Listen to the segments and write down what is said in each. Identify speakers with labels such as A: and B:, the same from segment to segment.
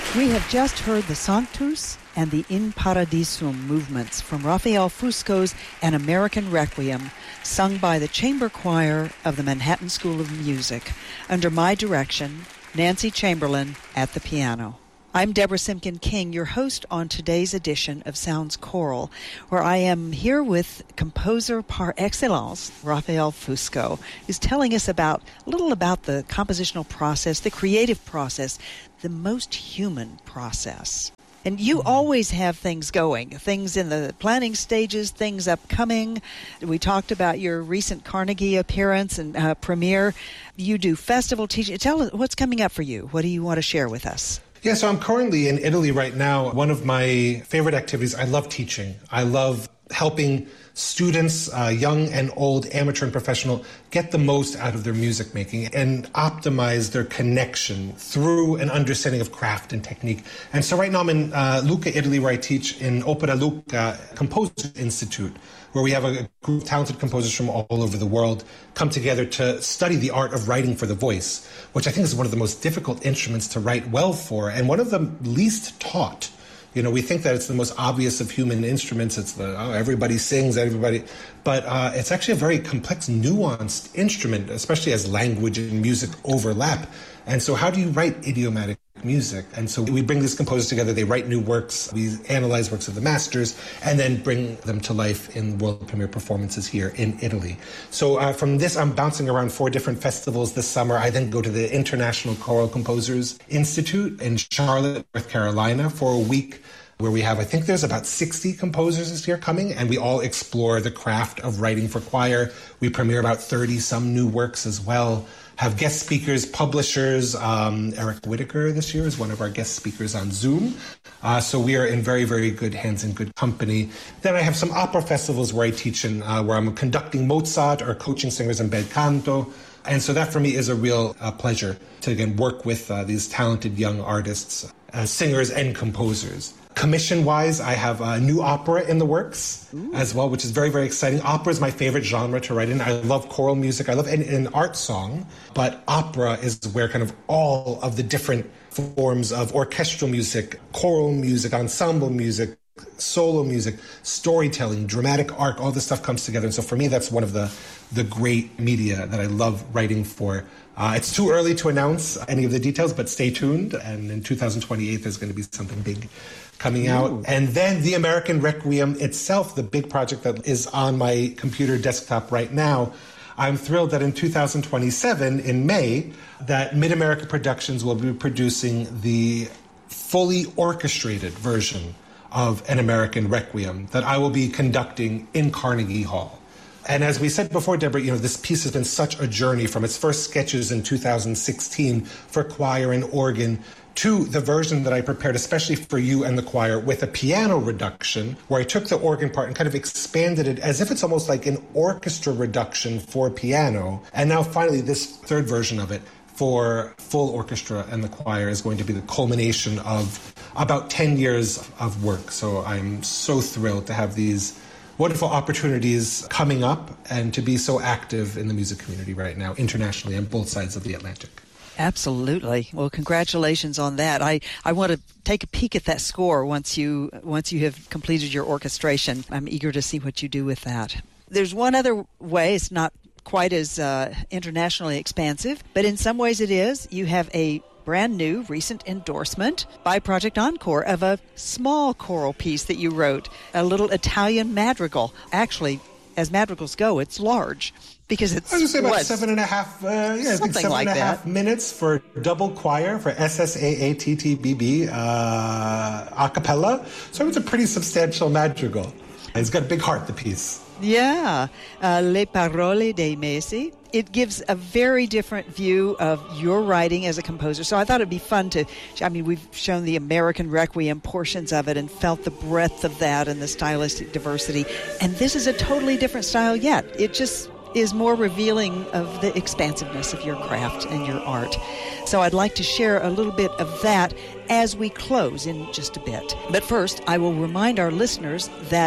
A: We have just heard the Sanctus and the In Paradisum movements from Raphael Fusco's An American Requiem, sung by the chamber choir of the Manhattan School of Music, under my direction, Nancy Chamberlain, at the piano. I'm Deborah Simkin King, your host on today's edition of Sounds Choral, where I am here with composer par excellence, Raphael Fusco, who's telling us a little about the compositional process, the creative process, the most human process. And you always have things going, things in the planning stages, things upcoming. We talked about your recent Carnegie appearance and premiere. You do festival teaching. Tell us what's coming up for you. What do you want to share with us?
B: Yeah, so I'm currently in Italy right now. One of my favorite activities, I love teaching. I love helping students, young and old, amateur and professional, get the most out of their music making and optimize their connection through an understanding of craft and technique. And so right now I'm in Lucca, Italy, where I teach in Opera Lucca Composer Institute, where we have a group of talented composers from all over the world come together to study the art of writing for the voice, which I think is one of the most difficult instruments to write well for and one of the least taught. You know, we think that it's the most obvious of human instruments. It's everybody sings, everybody. But it's actually a very complex, nuanced instrument, especially as language and music overlap. And so how do you write idiomatic music? And so we bring these composers together. They write new works. We analyze works of the masters and then bring them to life in world premiere performances here in Italy. So from this, I'm bouncing around 4 different festivals this summer. I then go to the International Choral Composers Institute in Charlotte, North Carolina for a week, where we have, I think there's about 60 composers this year coming, and we all explore the craft of writing for choir. We premiere about 30-some new works as well. Have guest speakers, publishers. Eric Whitaker this year is one of our guest speakers on Zoom. So we are in very, very good hands and good company. Then I have some opera festivals where I teach and where I'm conducting Mozart or coaching singers in bel canto. And so that for me is a real pleasure to, again, work with these talented young artists, singers and composers. Commission-wise, I have a new opera in the works as well, which is very, very exciting. Opera is my favorite genre to write in. I love choral music. I love an art song, but opera is where kind of all of the different forms of orchestral music, choral music, ensemble music, solo music, storytelling, dramatic arc, all this stuff comes together. And so for me, that's one of the great media that I love writing for. It's too early to announce any of the details, but stay tuned. And in 2028, there's going to be something big coming out. And then the American Requiem itself, the big project that is on my computer desktop right now. I'm thrilled that in 2027, in May, that Mid-America Productions will be producing the fully orchestrated version of An American Requiem that I will be conducting in Carnegie Hall. And as we said before, Deborah, you know, this piece has been such a journey from its first sketches in 2016 for choir and organ to the version that I prepared especially for you and the choir with a piano reduction, where I took the organ part and kind of expanded it as if it's almost like an orchestra reduction for piano. And now finally this third version of it for full orchestra and the choir is going to be the culmination of about 10 years of work. So I'm so thrilled to have these wonderful opportunities coming up and to be so active in the music community right now, internationally, on both sides of the Atlantic.
A: Absolutely. Well, congratulations on that. I want to take a peek at that score once you have completed your orchestration. I'm eager to see what you do with that. There's one other way. It's not quite as internationally expansive, but in some ways it is. You have a brand new recent endorsement by Project Encore of a small choral piece that you wrote, a little Italian madrigal. Actually, as madrigals go, it's large because it's
B: I was going to say about 7.5 minutes for double choir for SSAATTBB a cappella. So it's a pretty substantial madrigal. It's got a big heart, the piece.
A: Yeah, Le Parole dei Mesi. It gives a very different view of your writing as a composer. So I thought it'd be fun we've shown the American Requiem portions of it and felt the breadth of that and the stylistic diversity. And this is a totally different style yet. It just is more revealing of the expansiveness of your craft and your art. So I'd like to share a little bit of that as we close in just a bit. But first, I will remind our listeners that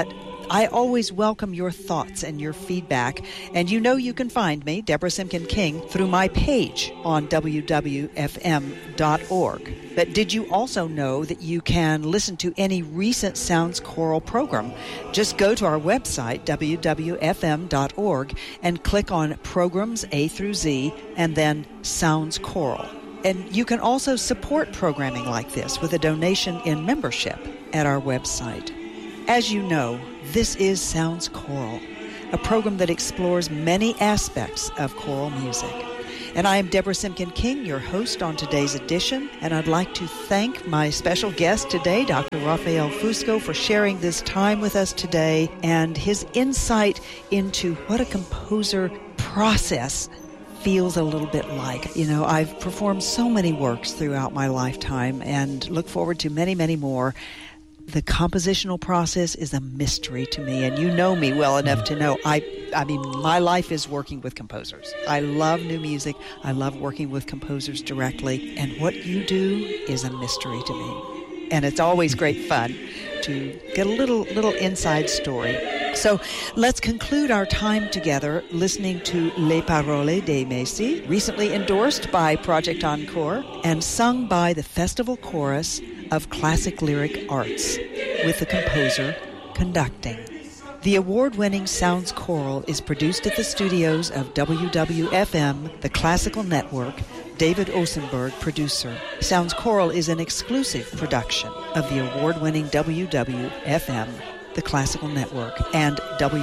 A: I always welcome your thoughts and your feedback, and you know you can find me, Deborah Simkin King, through my page on wwfm.org. But did you also know that you can listen to any recent Sounds Choral program? Just go to our website, wwfm.org, and click on Programs A through Z, and then Sounds Choral. And you can also support programming like this with a donation in membership at our website. As you know, this is Sounds Choral, a program that explores many aspects of choral music. And I am Deborah Simkin King, your host on today's edition, and I'd like to thank my special guest today, Dr. Rafael Fusco, for sharing this time with us today and his insight into what a composer process feels a little bit like. You know, I've performed so many works throughout my lifetime and look forward to many, many more. The compositional process is a mystery to me, and you know me well enough to know I mean, my life is working with composers. I love new music. I love working with composers directly, and what you do is a mystery to me. And it's always great fun to get a little inside story. So let's conclude our time together listening to Les Paroles de Messi, recently endorsed by Project Encore and sung by the Festival Chorus of Classic Lyric Arts, with the composer conducting. The award-winning Sounds Choral is produced at the studios of WWFM, the Classical Network. David Osenberg, producer. Sounds Choral is an exclusive production of the award-winning WWFM, the Classical Network, and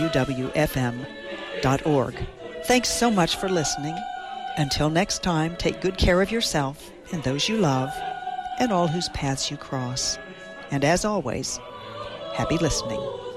A: WWFM.org. Thanks so much for listening. Until next time, take good care of yourself and those you love, and all whose paths you cross. And as always, happy listening.